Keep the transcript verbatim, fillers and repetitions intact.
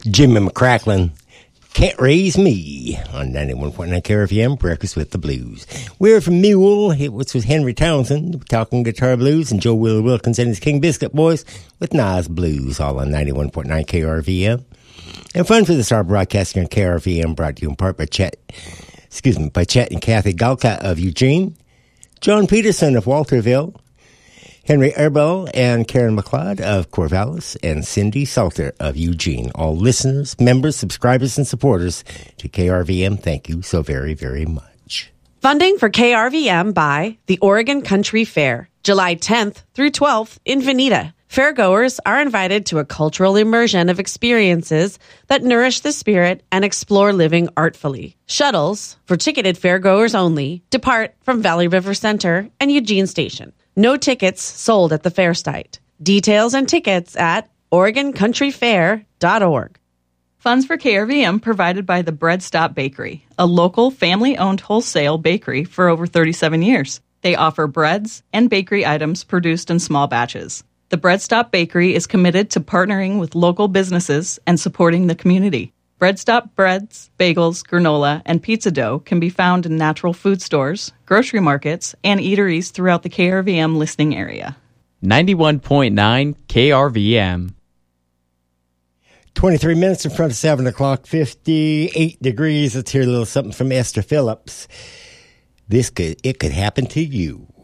Jimmy McCracklin, Can't Raise Me on ninety-one point nine K R V M, Breakfast with the Blues. We're from Mule, it was with Henry Townsend, talking guitar blues, and Joe Willie Wilkins and his King Biscuit Boys with Nas Blues, all on ninety-one point nine K R V M. And fun for the Star Broadcasting on K R V M, brought to you in part by Chet, excuse me, by Chet and Kathy Galka of Eugene, John Peterson of Walterville, Henry Erbel and Karen McLeod of Corvallis, and Cindy Salter of Eugene. All listeners, members, subscribers, and supporters to K R V M, thank you so very, very much. Funding for K R V M by the Oregon Country Fair, July tenth through twelfth in Veneta. Fairgoers are invited to a cultural immersion of experiences that nourish the spirit and explore living artfully. Shuttles, for ticketed fairgoers only, depart from Valley River Center and Eugene Station. No tickets sold at the fair site. Details and tickets at oregon country fair dot org. Funds for K R V M provided by the Bread Stop Bakery, a local family-owned wholesale bakery for over thirty-seven years. They offer breads and bakery items produced in small batches. The Bread Stop Bakery is committed to partnering with local businesses and supporting the community. Bread Stop breads, bagels, granola, and pizza dough can be found in natural food stores, grocery markets, and eateries throughout the K R V M listening area. ninety-one point nine K R V M. twenty-three minutes in front of seven o'clock, fifty-eight degrees. Let's hear a little something from Esther Phillips. This could, it could happen to you.